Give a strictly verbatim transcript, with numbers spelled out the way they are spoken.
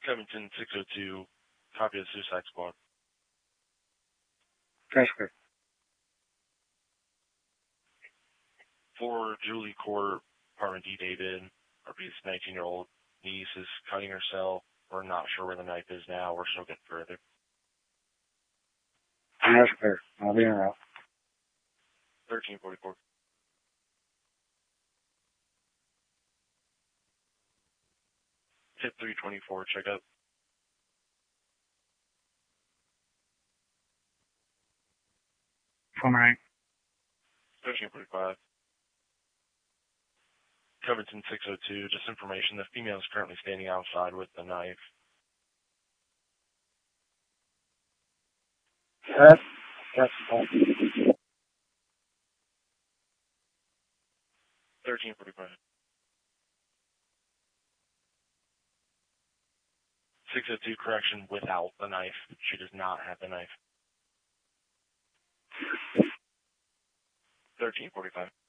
Covington six oh two, copy of Suicide Squad. Transfer. For Julie Court, Apartment D, David, R P's nineteen-year-old niece is cutting herself. We're not sure where the knife is now. We're still getting further. Transfer. I'll be in route. thirteen forty-four. Tip three twenty-four, check out. From right. thirteen forty-five. Covington six oh two, just information. The female is currently standing outside with the knife. That's, that's fine. thirteen forty-five. six oh two, correction, without the knife. She does not have the knife. thirteen forty-five.